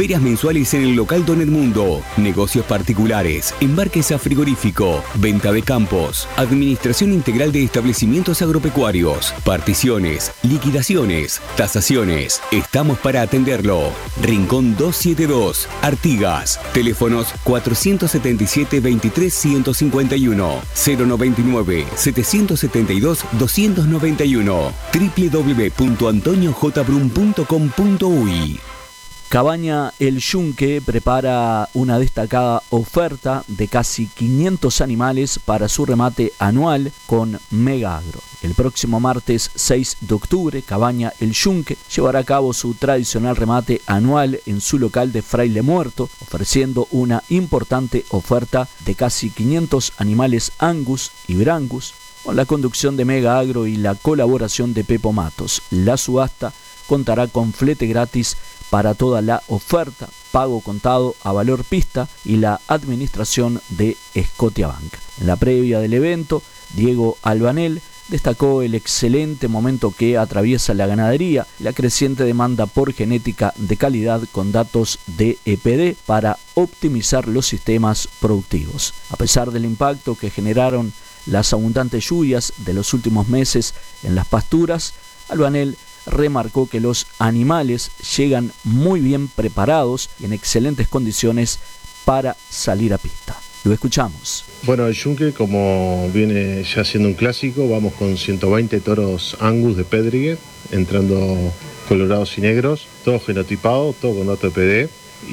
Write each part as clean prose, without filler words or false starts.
Ferias mensuales en el local Don Edmundo. Negocios particulares, embarques a frigorífico, venta de campos, administración integral de establecimientos agropecuarios, particiones, liquidaciones, tasaciones. Estamos para atenderlo. Rincón 272, Artigas. Teléfonos 477-23-151, 099-772-291, www.antoniojbrum.com.uy. Cabaña El Yunque prepara una destacada oferta de casi 500 animales para su remate anual con Mega Agro. El próximo martes 6 de octubre, Cabaña El Yunque llevará a cabo su tradicional remate anual en su local de Fraile Muerto, ofreciendo una importante oferta de casi 500 animales Angus y Brangus, con la conducción de Mega Agro y la colaboración de Pepo Matos. La subasta contará con flete gratis para toda la oferta, pago contado a valor pista y la administración de Scotiabank. En la previa del evento, Diego Albanel destacó el excelente momento que atraviesa la ganadería, la creciente demanda por genética de calidad con datos de EPD para optimizar los sistemas productivos. A pesar del impacto que generaron las abundantes lluvias de los últimos meses en las pasturas, Albanel remarcó que los animales llegan muy bien preparados y en excelentes condiciones para salir a pista. Lo escuchamos. Bueno, el Yunque, como viene ya siendo un clásico, vamos con 120 toros Angus de Pedrigue, entrando colorados y negros, todo genotipados, todo con dato de PD.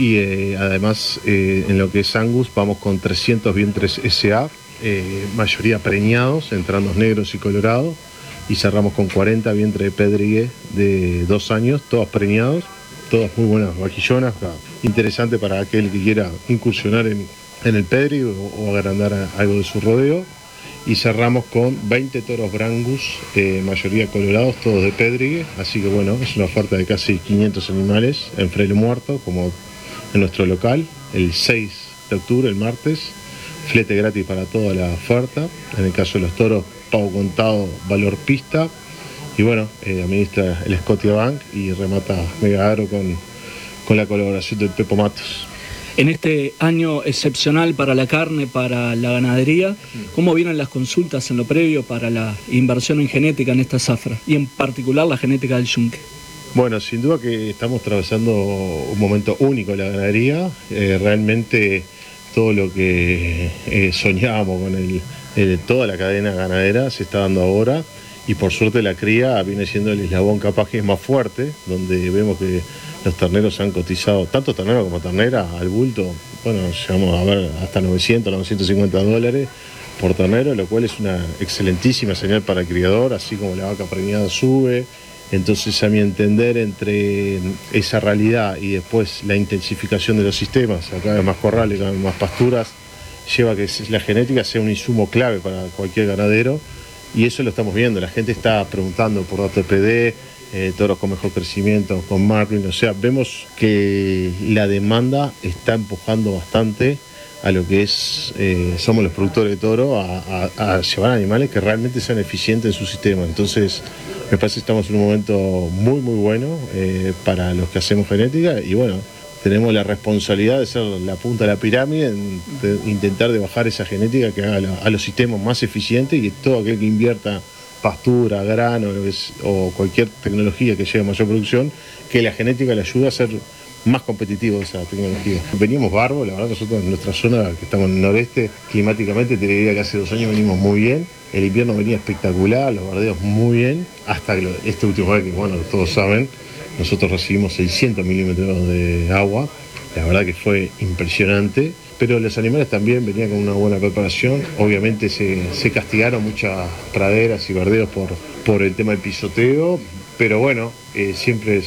Y además, en lo que es Angus, vamos con 300 vientres SA, mayoría preñados, entrando negros y colorados. Y cerramos con 40 vientres de Pedrigue de 2 años, todos preñados, todas muy buenas vaquillonas. Interesante para aquel que quiera incursionar en el Pedrigue o agrandar algo de su rodeo. Y cerramos con 20 toros Brangus, mayoría colorados, todos de Pedrigue. Así que bueno, es una oferta de casi 500 animales en Fraile Muerto, como en nuestro local, el 6 de octubre, el martes. Flete gratis para toda la oferta. En el caso de los toros, pago contado, valor pista. Y bueno, administra el Scotiabank y remata Mega Agro con la colaboración del Pepo Matos. En este año excepcional para la carne, para la ganadería, ¿cómo vienen las consultas en lo previo para la inversión en genética en esta zafra? Y en particular la genética del Yunque. Bueno, sin duda que estamos atravesando un momento único en la ganadería. Realmente todo lo que soñábamos con toda la cadena ganadera se está dando ahora, y por suerte la cría viene siendo el eslabón capaz que es más fuerte, donde vemos que los terneros se han cotizado, tanto ternero como ternera, al bulto. Bueno, llegamos a ver hasta 900, 950 dólares por ternero, lo cual es una excelentísima señal para el criador, así como la vaca preñada sube. Entonces, a mi entender, entre esa realidad y después la intensificación de los sistemas, cada vez más corrales, cada vez más pasturas, lleva a que la genética sea un insumo clave para cualquier ganadero, y eso lo estamos viendo. La gente está preguntando por datos de PD, toros con mejor crecimiento, con Marlin. O sea, vemos que la demanda está empujando bastante a lo que es, somos los productores de toro, a llevar animales que realmente sean eficientes en su sistema. Entonces, me parece que estamos en un momento muy, muy bueno para los que hacemos genética, y bueno, tenemos la responsabilidad de ser la punta de la pirámide, de intentar de bajar esa genética que haga a los sistemas más eficientes, y todo aquel que invierta pastura, grano o cualquier tecnología que lleve a mayor producción, que la genética le ayude a ser más competitivo esa tecnología. Veníamos bárbaro, la verdad. Nosotros en nuestra zona, que estamos en el noreste, climáticamente te diría que hace 2 años venimos muy bien. El invierno venía espectacular, los bardeos muy bien, hasta que este último año, que bueno, todos saben, nosotros recibimos 600 milímetros de agua. La verdad que fue impresionante, pero los animales también venían con una buena preparación. Obviamente se castigaron muchas praderas y bardeos por el tema del pisoteo, pero bueno, siempre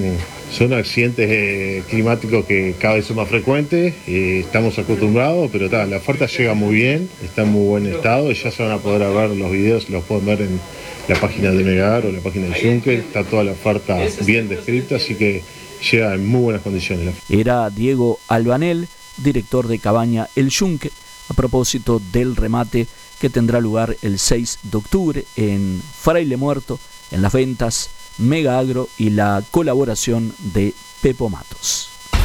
son accidentes climáticos que cada vez son más frecuentes, estamos acostumbrados, pero la oferta llega muy bien, está en muy buen estado, y ya se van a poder ver los videos, los pueden ver en la página de Mega Agro, la página de Yunque, está toda la oferta bien descrita, así que llega en muy buenas condiciones. Era Diego Albanel, director de Cabaña El Yunque, a propósito del remate que tendrá lugar el 6 de octubre en Fraile Muerto, en las ventas Mega Agro y la colaboración de Pepo Matos.